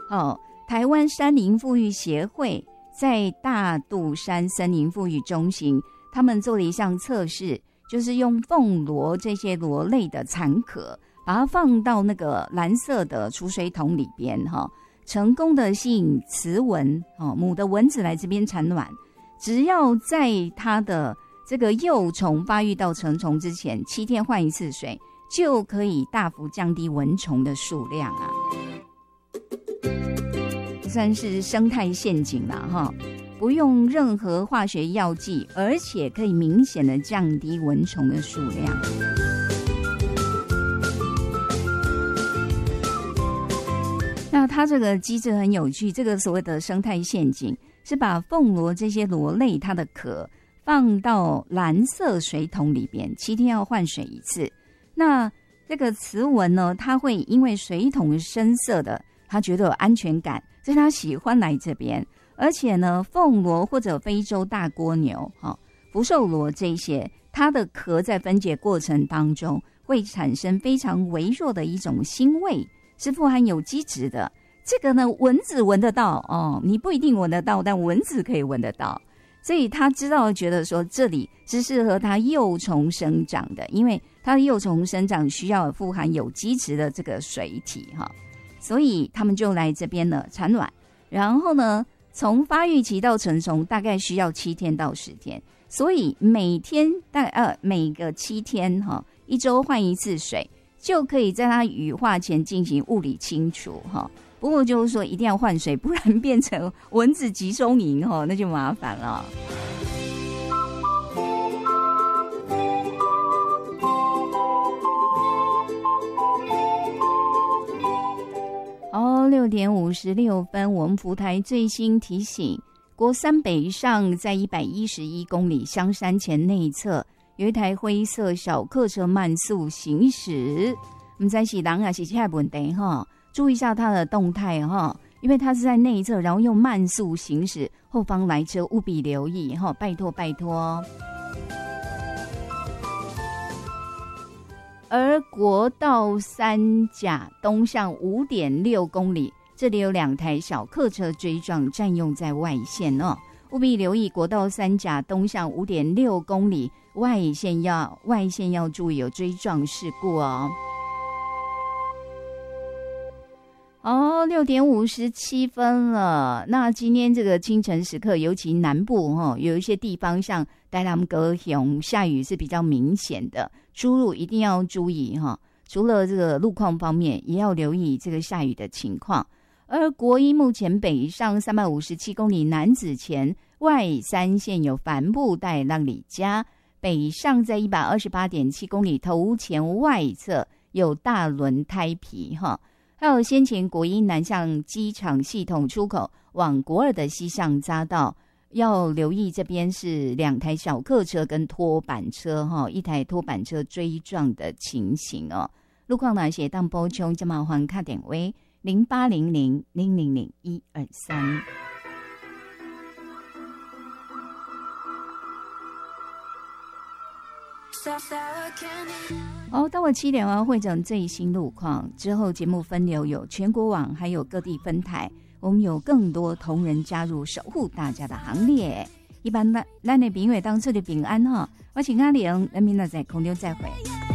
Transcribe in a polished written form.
台湾山林复育协会在大肚山森林复育中心，他们做了一项测试，就是用凤螺这些螺类的残壳，把它放到那个蓝色的储水桶里边，成功的吸引雌蚊，母的蚊子来这边产卵。只要在它的这个幼虫发育到成虫之前7天换一次水，就可以大幅降低蚊虫的数量啊。算是生态陷阱啦，不用任何化学药剂，而且可以明显的降低蚊虫的数量。那它这个机制很有趣，这个所谓的生态陷阱是把凤螺这些螺类它的壳放到蓝色水桶里边，7天要换水一次。那这个雌蚊呢，它会因为水桶深色的，它觉得有安全感，所以它喜欢来这边。而且呢，凤螺或者非洲大蜗牛、福寿螺这些，它的壳在分解过程当中会产生非常微弱的一种腥味，是富含有机质的。这个呢，蚊子闻得到你不一定闻得到，但蚊子可以闻得到。所以他知道，觉得说这里是适合它幼虫生长的，因为它的幼虫生长需要富含有机质的这个水体所以他们就来这边呢产卵，然后呢从发育期到成虫大概需要7天到10天，所以每个7天1周换一次水，就可以在它羽化前进行物理清除不过就是说一定要换水，不然变成蚊子集中营那就麻烦了。6点56分，我们福台最新提醒，国三北上在111公里香山前内侧有一台灰色小客车慢速行驶，不知道是人还是车的问题注意一下它的动态因为它是在内侧，然后用慢速行驶，后方来车务必留意拜托拜托。而国道3甲东向5.6公里，这里有2台小客车追撞，占用在外线务必留意国道3甲东向5.6公里外线要注意有追撞事故6点57分了。那今天这个清晨时刻，尤其南部有一些地方像台南高雄下雨是比较明显的，出入一定要注意除了这个路况方面，也要留意这个下雨的情况。而国一目前北上357公里南子前外3线有帆布袋让里加，北上在128.7公里头前外侧有大轮胎皮还有先前国一南向机场系统出口往国二的西向匝道，要留意这边是2台小客车跟拖板车一台拖板车追撞的情形路况哪些当补充就麻烦打电话0800000123。到了7点会整最新路况之后，节目分流有全国网还有各地分台，我们有更多同仁加入守护大家的行列。一般咱的朋友当初的平安我请阿玲，咱明仔在空中再会。